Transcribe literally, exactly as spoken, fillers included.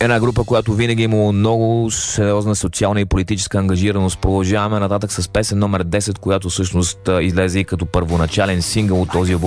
Една група, която винаги има много сериозна социална и политическа ангажираност. Продължаваме нататък с песен номер десет, която всъщност излезе и като първоначален сингъл от този